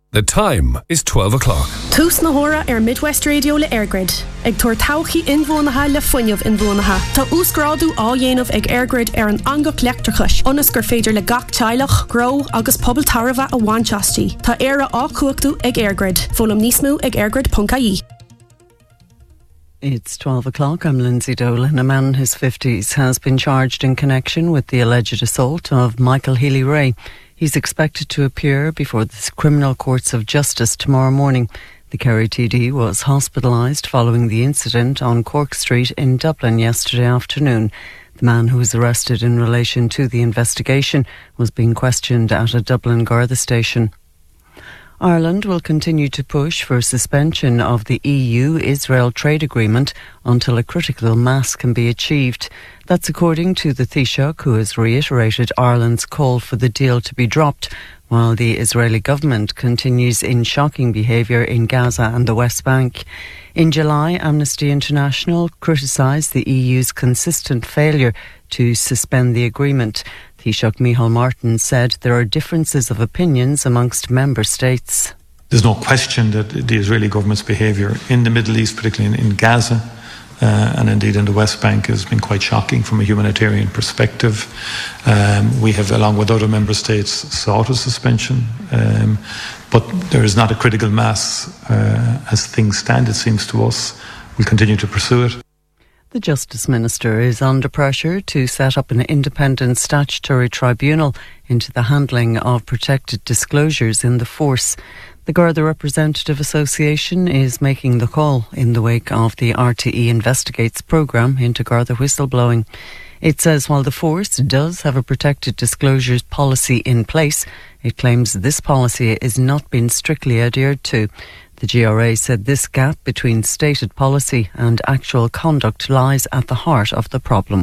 The time is 12 o'clock. Tús na hora Midwest Radio le Airgrid. Ag tuair tauchaí inmhónatha le fuinneamh inmhónatha. Tá úsgrádu á dhéanamh ag Airgrid an angach leachtrachais. Onas gur féidir le gach teilech, gró agus pobl tarafa a bhainteastí. Tá éire á cuachtaú ag Airgrid. Fólam níos mó ag airgrid.ie. It's 12 o'clock. I'm Lindsay Dolan. A man in his 50s has been charged in connection with the alleged assault of Michael Healy-Rae. He's expected to appear before the Criminal Courts of Justice tomorrow morning. The Kerry TD was hospitalised following the incident on Cork Street in Dublin yesterday afternoon. The man who was arrested in relation to the investigation was being questioned at a Dublin Garda station. Ireland will continue to push for suspension of the EU-Israel trade agreement until a critical mass can be achieved. That's according to the Taoiseach, who has reiterated Ireland's call for the deal to be dropped, while the Israeli government continues in shocking behaviour in Gaza and the West Bank. In July, Amnesty International criticised the EU's consistent failure to suspend the agreement. Taoiseach Micheál Martin said there are differences of opinions amongst member states. There's no question that the Israeli government's behaviour in the Middle East, particularly in Gaza, and indeed in the West Bank, has been quite shocking from a humanitarian perspective. We have, along with other member states, sought a suspension, but there is not a critical mass as things stand, it seems to us. We'll continue to pursue it. The Justice Minister is under pressure to set up an independent statutory tribunal into the handling of protected disclosures in the force. The Garda Representative Association is making the call in the wake of the RTE Investigates programme into Garda whistleblowing. It says while the force does have a protected disclosures policy in place, it claims this policy is not being strictly adhered to. The GRA said this gap between stated policy and actual conduct lies at the heart of the problem.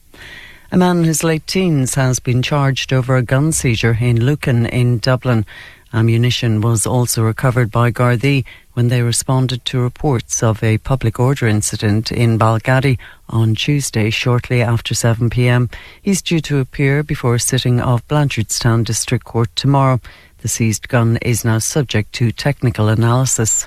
A man in his late teens has been charged over a gun seizure in Lucan in Dublin. Ammunition was also recovered by Gardaí when they responded to reports of a public order incident in Balgaddy on Tuesday shortly after 7 p.m. He's due to appear before a sitting of Blanchardstown District Court tomorrow. The seized gun is now subject to technical analysis.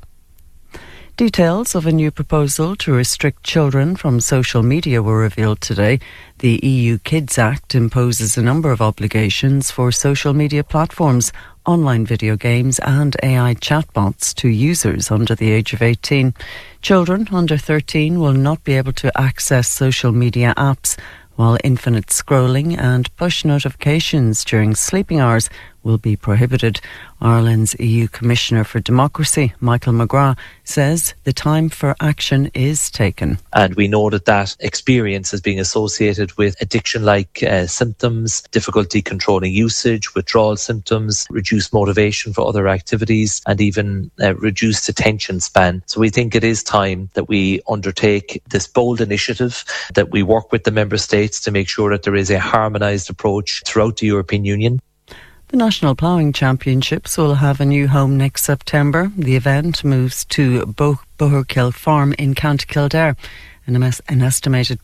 Details of a new proposal to restrict children from social media were revealed today. The EU Kids Act imposes a number of obligations for social media platforms, online video games and AI chatbots to users under the age of 18. Children under 13 will not be able to access social media apps, while infinite scrolling and push notifications during sleeping hours will be prohibited. Ireland's EU Commissioner for Democracy, Michael McGrath, says the time for action is taken. And we know that experience is being associated with addiction-like symptoms, difficulty controlling usage, withdrawal symptoms, reduced motivation for other activities, and even reduced attention span. So we think it is time that we undertake this bold initiative, that we work with the member states to make sure that there is a harmonised approach throughout the European Union. The National Ploughing Championships will have a new home next September. The event moves to Boherkill Farm in County Kildare. An estimated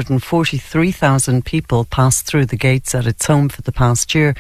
243,000 people passed through the gates at its home for the past year.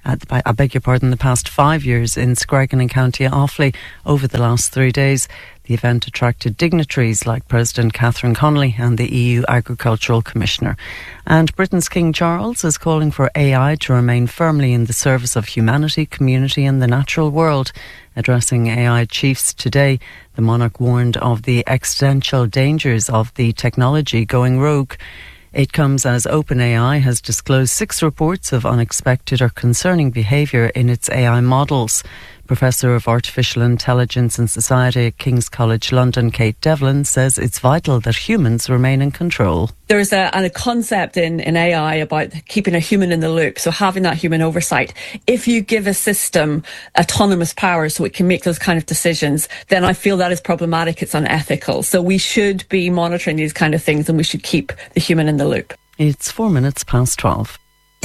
The past 5 years in Screggan and County Offaly over the last 3 days. The event attracted dignitaries like President Catherine Connolly and the EU Agricultural Commissioner. And Britain's King Charles is calling for AI to remain firmly in the service of humanity, community and the natural world. Addressing AI chiefs today, the monarch warned of the existential dangers of the technology going rogue. It comes as OpenAI has disclosed 6 reports of unexpected or concerning behaviour in its AI models. Professor of Artificial Intelligence and Society at King's College London, Kate Devlin, says it's vital that humans remain in control. There's a concept in AI about keeping a human in the loop, so having that human oversight. If you give a system autonomous power so it can make those kind of decisions, then I feel that is problematic, it's unethical. So we should be monitoring these kind of things and we should keep the human in the loop. It's 4 minutes past 12.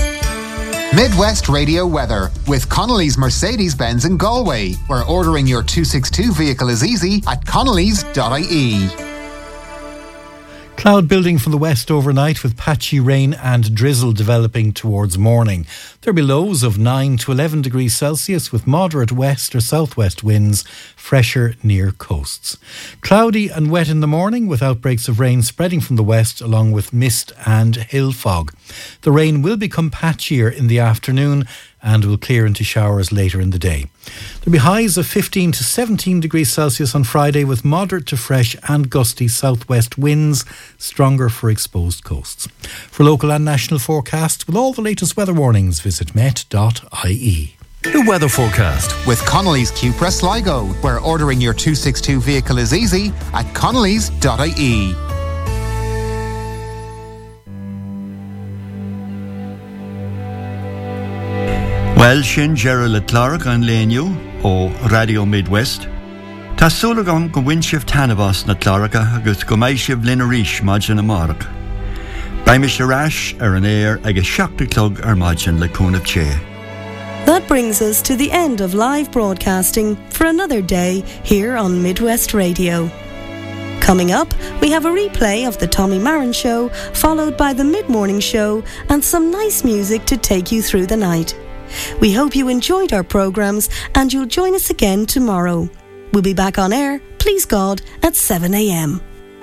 Midwest Radio weather with Connolly's Mercedes-Benz in Galway, where ordering your 262 vehicle is easy at connellys.ie. Cloud building from the west overnight with patchy rain and drizzle developing towards morning. There'll be lows of 9 to 11 degrees Celsius with moderate west or southwest winds, fresher near coasts. Cloudy and wet in the morning with outbreaks of rain spreading from the west along with mist and hill fog. The rain will become patchier in the afternoon and will clear into showers later in the day. There'll be highs of 15 to 17 degrees Celsius on Friday with moderate to fresh and gusty southwest winds, stronger for exposed coasts. For local and national forecasts with all the latest weather warnings, visit met.ie. The weather forecast with Connolly's Cupra Sligo, where ordering your 262 vehicle is easy at connellys.ie. Well, sin Gerald le Clark an léniu ó Radio Midwest. Tá sulagan go winshif tanabas na Clarka agus go maishif lina rish majin amark. Baimish arash an air agus shakta clug majin le kunaf che. That brings us to the end of live broadcasting for another day here on Midwest Radio. Coming up, we have a replay of the Tommy Marin Show, followed by the mid-morning show and some nice music to take you through the night. We hope you enjoyed our programmes and you'll join us again tomorrow. We'll be back on air, please God, at 7 a.m.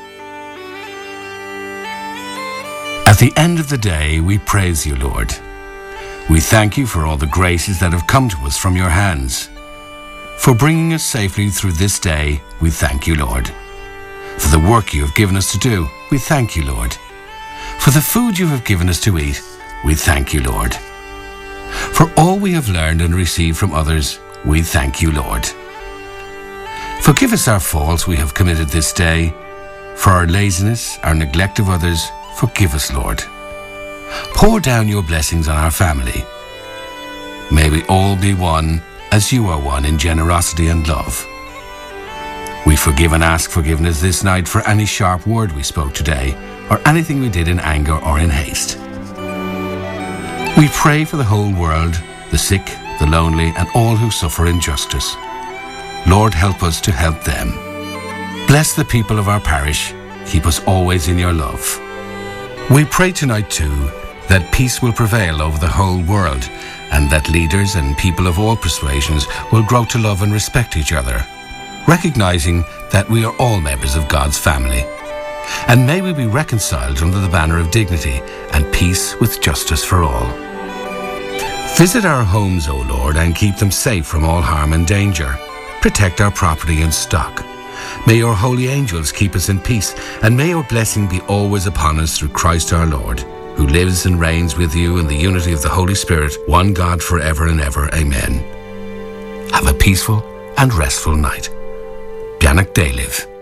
At the end of the day, we praise you, Lord. We thank you for all the graces that have come to us from your hands. For bringing us safely through this day, we thank you, Lord. For the work you have given us to do, we thank you, Lord. For the food you have given us to eat, we thank you, Lord. For all we have learned and received from others, we thank you, Lord. Forgive us our faults we have committed this day. For our laziness, our neglect of others, forgive us, Lord. Pour down your blessings on our family. May we all be one as you are one in generosity and love. We forgive and ask forgiveness this night for any sharp word we spoke today or anything we did in anger or in haste. We pray for the whole world, the sick, the lonely, and all who suffer injustice. Lord, help us to help them. Bless the people of our parish. Keep us always in your love. We pray tonight, too, that peace will prevail over the whole world and that leaders and people of all persuasions will grow to love and respect each other, recognizing that we are all members of God's family. And may we be reconciled under the banner of dignity and peace with justice for all. Visit our homes, O Lord, and keep them safe from all harm and danger. Protect our property and stock. May your holy angels keep us in peace, and may your blessing be always upon us through Christ our Lord, who lives and reigns with you in the unity of the Holy Spirit, one God forever and ever. Amen. Have a peaceful and restful night. Bianach Daliv.